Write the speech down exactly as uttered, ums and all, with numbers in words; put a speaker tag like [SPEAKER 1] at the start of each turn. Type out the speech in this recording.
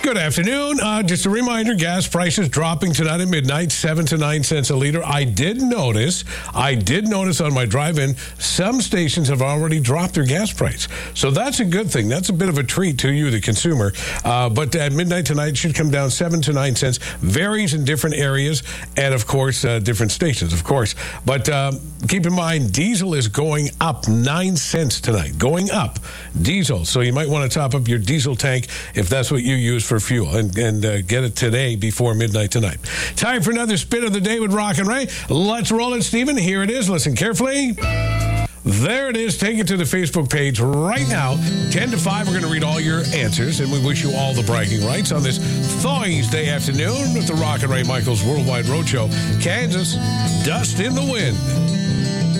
[SPEAKER 1] Good afternoon. Uh, just a reminder, gas prices dropping tonight at midnight, seven to nine cents a liter. I did notice, I did notice on my drive-in, some stations have already dropped their gas price. So that's a good thing. That's a bit of a treat to you, the consumer. Uh, but at midnight tonight, it should come down seven to nine cents. Varies in different areas and, of course, uh, different stations, of course. But uh, keep in mind, diesel is going up nine cents tonight. Going up. Diesel. So you might want to top up your diesel tank if that's what you use for fuel, and, and uh, get it today before midnight tonight. Time for another spin of the day with Rock and Ray. Let's roll it, Stephen. Here it is. Listen carefully. There it is. Take it to the Facebook page right now. ten to five, we're going to read all your answers, and we wish you all the bragging rights on this Thursday afternoon with the Rock and Ray Michaels Worldwide Roadshow. Kansas, dust in the wind.